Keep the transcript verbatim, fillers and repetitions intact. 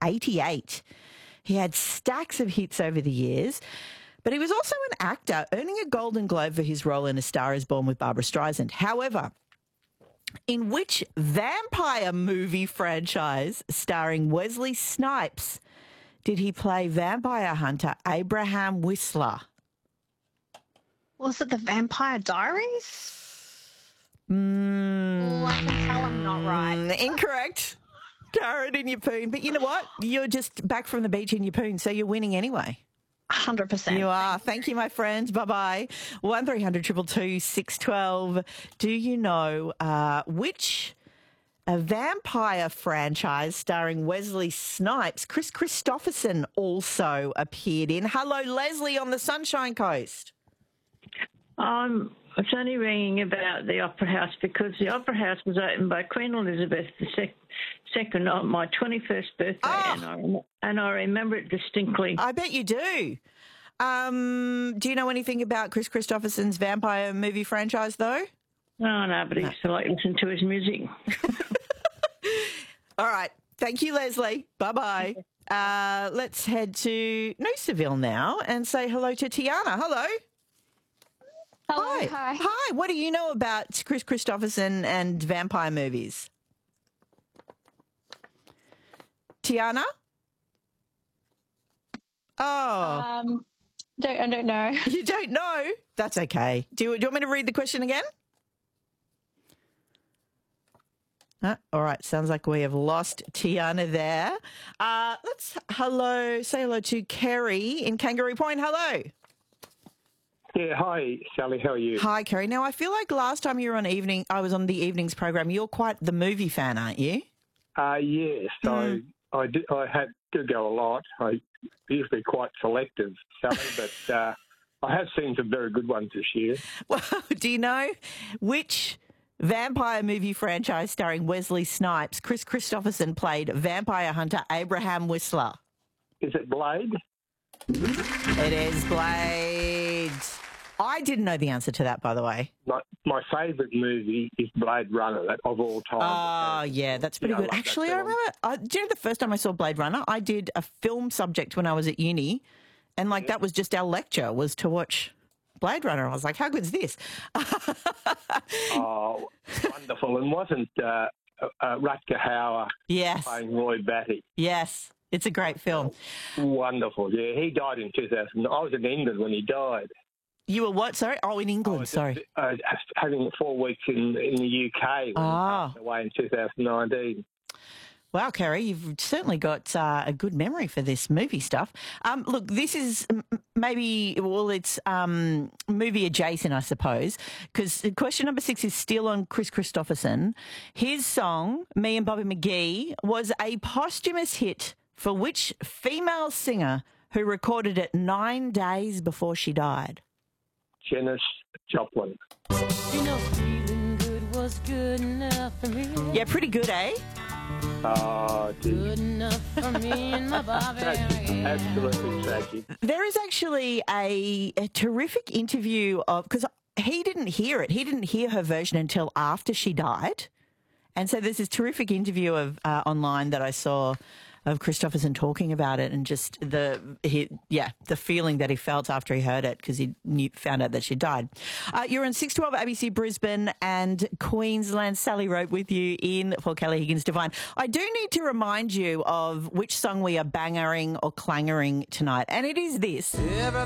eighty-eight. He had stacks of hits over the years, but he was also an actor, earning a Golden Globe for his role in A Star is Born with Barbra Streisand. However, in which vampire movie franchise starring Wesley Snipes did he play vampire hunter Abraham Whistler? Was it the Vampire Diaries? Mm, oh, I can tell I'm not right. Incorrect. Karen in your poon. But you know what? You're just back from the beach in your poon, so you're winning anyway. one hundred percent. You are. Thank you, my friend. Bye-bye. one three hundred two two two six one two. Do you know uh, which a vampire franchise starring Wesley Snipes, Chris Christopherson also appeared in? Hello, Leslie on the Sunshine Coast. Um, it's only ringing about the Opera House because the Opera House was opened by Queen Elizabeth the sec- second on my twenty-first birthday, Oh. and, I, and I remember it distinctly. I bet you do. Um, do you know anything about Chris Christopherson's vampire movie franchise, though? Oh, no, but I used to like listen to his music. All right. Thank you, Leslie. Bye-bye. Uh, let's head to Noosaville now and say hello to Tiana. Hello. Hello, Hi. hi. Hi. What do you know about Chris Christopherson and vampire movies? Tiana? Oh, Um, don't, I don't know. you don't know? That's okay. Do you, do you want me to read the question again? Uh, all right. Sounds like we have lost Tiana there. Uh, let's hello, say hello to Kerry in Kangaroo Point. Hello. Yeah, hi, Sally. How are you? Hi, Kerry. Now, I feel like last time you were on evening, I was on the evenings program. You're quite the movie fan, aren't you? Uh, yes, Mm. I I, did, I had to go a lot. I usually quite selective, Sally, but uh, I have seen some very good ones this year. Well, do you know which vampire movie franchise starring Wesley Snipes, Chris Christopherson played vampire hunter Abraham Whistler? Is it Blade? It is Blade. I didn't know the answer to that, by the way. My, my favourite movie is Blade Runner that, of all time. Oh, yeah, that's pretty Yeah, I good. love that Actually, I film. remember, uh, do you know the first time I saw Blade Runner, I did a film subject when I was at uni, and like that was just our lecture, was to watch Blade Runner. I was like, how good is this? Oh, wonderful. And wasn't uh, uh, Rutger Hauer Yes, playing Roy Batty? yes, it's a great film. Wonderful. Yeah, he died in two thousand. I was in England when he died. You were what? Sorry? Oh, in I England, was sorry. Uh, having four weeks in, in the U K when Ah. he passed away in two thousand nineteen. Wow, Kerry, you've certainly got uh, a good memory for this movie stuff. Um, look, this is m- maybe, well, it's um, movie adjacent, I suppose, because question number six is still on Chris Christopherson. His song, Me and Bobby McGee, was a posthumous hit for which female singer who recorded it nine days before she died? Janis Joplin. You know, feeling good was good enough for me. Yeah, pretty good, eh? Oh, geez. Good enough for me and my Bobby. Tragic. Absolutely tragic. There is actually a, a terrific interview of, because he didn't hear it. He didn't hear her version until after she died. And so there's this terrific interview of uh, online that I saw of Christopherson talking about it and just the, he, yeah, the feeling that he felt after he heard it because he knew, found out that she died. Uh, you're on six twelve A B C Brisbane and Queensland. Sally Rope with you in Port Kelly Higgins Divine. I do need to remind you of which song we are bangering or clangering tonight, and it is this.